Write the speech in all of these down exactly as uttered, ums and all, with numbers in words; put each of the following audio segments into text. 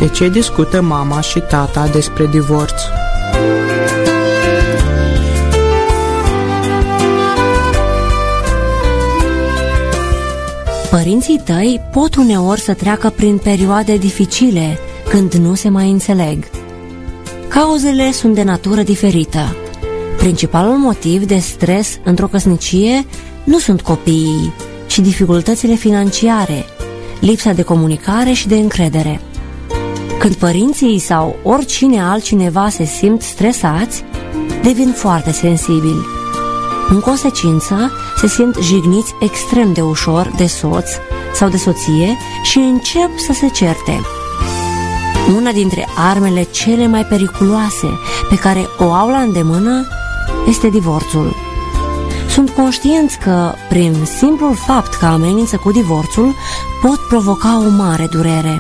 De ce discută mama și tata despre divorț? Părinții tăi pot uneori să treacă prin perioade dificile când nu se mai înțeleg. Cauzele sunt de natură diferită. Principalul motiv de stres într-o căsnicie nu sunt copiii, ci dificultățile financiare, lipsa de comunicare și de încredere. Când părinții sau oricine altcineva se simt stresați, devin foarte sensibili. În consecință, se simt jigniți extrem de ușor de soț sau de soție și încep să se certe. Una dintre armele cele mai periculoase pe care o au la îndemână este divorțul. Sunt conștienți că, prin simplul fapt că amenință cu divorțul, pot provoca o mare durere.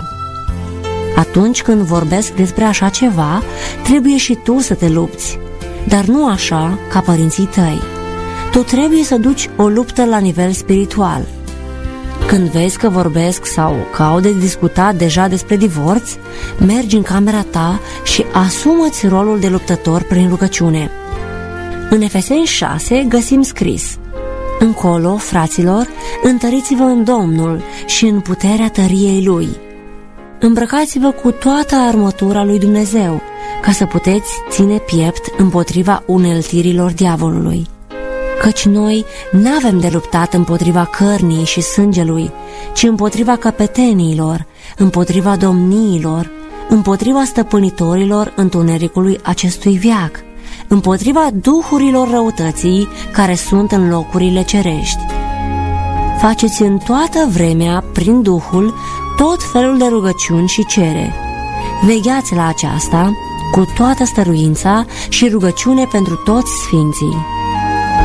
Atunci când vorbesc despre așa ceva, trebuie și tu să te lupți, dar nu așa ca părinții tăi. Tu trebuie să duci o luptă la nivel spiritual. Când vezi că vorbesc sau că au de discutat deja despre divorț, mergi în camera ta și asumă-ți rolul de luptător prin rugăciune. În Efeseni șase găsim scris: încolo, fraților, întăriți-vă în Domnul și în puterea tăriei Lui. Îmbrăcați-vă cu toată armătura lui Dumnezeu, ca să puteți ține piept împotriva uneltirilor diavolului. Căci noi n-avem de luptat împotriva cărnii și sângelui, ci împotriva căpeteniilor, împotriva domniilor, împotriva stăpânitorilor întunericului acestui veac, împotriva duhurilor răutății care sunt în locurile cerești. Faceți în toată vremea, prin Duhul, tot felul de rugăciuni și cereri. Vegheați la aceasta cu toată stăruința și rugăciune pentru toți sfinții.